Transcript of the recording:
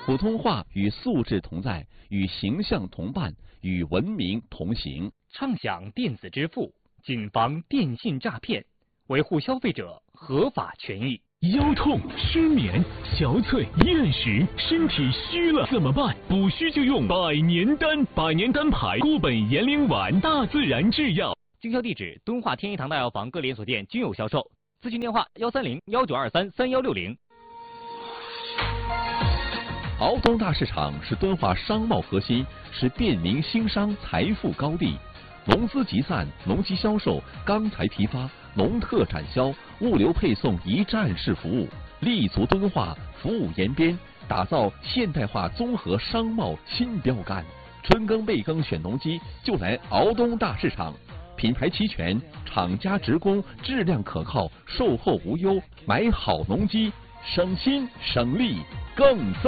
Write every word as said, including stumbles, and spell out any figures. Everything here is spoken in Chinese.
普通话与素质同在，与形象同伴，与文明同行。 畅享电子支付，谨防电信诈骗，维护消费者合法权益。 腰痛、失眠、憔悴、厌食，身体虚了怎么办？补虚就用百年丹，百年丹牌固本延龄丸，大自然制药。 经销地址：敦化天一堂大药房各连锁店均有销售。咨询电话：幺三零幺九二三三幺六零。 敖东大市场是敦化商贸核心，是便民兴商财富高地。农资集散、农机销售、钢材批发、农特展销、物流配送一站式服务，立足敦化，服务延边，打造现代化综合商贸新标杆。春耕备耕选农机，就来敖东大市场。品牌齐全，厂家直供，质量可靠，售后无忧，买好农机，省心省力更增。